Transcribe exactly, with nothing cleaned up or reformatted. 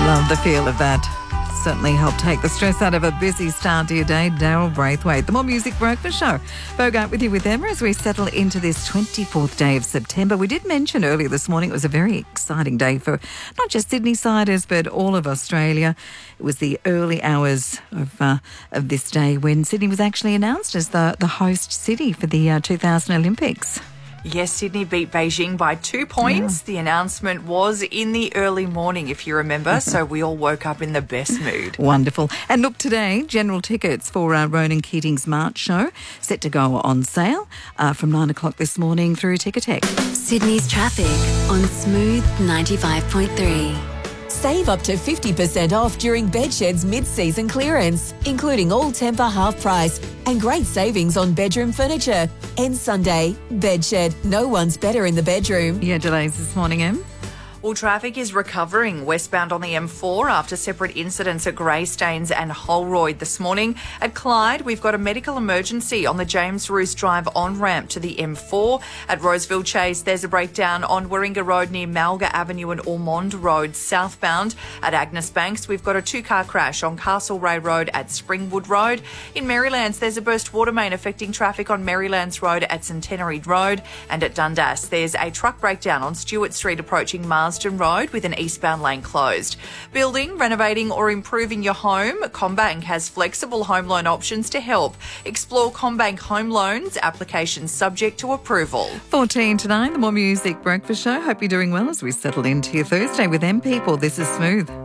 Love the feel of that. Certainly helped take the stress out of a busy start to your day. Daryl Braithwaite, the More Music Breakfast Show. Bogart with you with Emma as we settle into this twenty-fourth day of September. We did mention earlier this morning it was a very exciting day for not just Sydney-siders but all of Australia. It was the early hours of uh, of this day when Sydney was actually announced as the, the host city for the uh, two thousand Olympics. Yes, Sydney beat Beijing by two points. Yeah. The announcement was in the early morning, if you remember, so we all woke up in the best mood. Wonderful. And look, today, general tickets for uh, Ronan Keating's March show set to go on sale uh, from nine o'clock this morning through Ticketek. Sydney's traffic on Smooth ninety-five point three. Save up to fifty percent off during Bedshed's mid-season clearance, including all Tempur half price and great savings on bedroom furniture. Ends Sunday. Bedshed. No one's better in the bedroom. Yeah, delays this morning, Em. Well, traffic is recovering westbound on the M four after separate incidents at Greystanes and Holroyd this morning. At Clyde, we've got a medical emergency on the James Roos Drive on-ramp to the M four. At Roseville Chase, there's a breakdown on Warringah Road near Malga Avenue and Ormond Road southbound. At Agnes Banks, we've got a two-car crash on Castlereagh Road at Springwood Road. In Marylands, there's a burst water main affecting traffic on Marylands Road at Centenary Road. And at Dundas, there's a truck breakdown on Stewart Street approaching Mars Road with an eastbound lane closed. Building, renovating or improving your home? CommBank has flexible home loan options to help. Explore CommBank Home Loans, applications subject to approval. fourteen to nine, the More Music Breakfast Show. Hope you're doing well as we settle into your Thursday with M People. This is Smooth.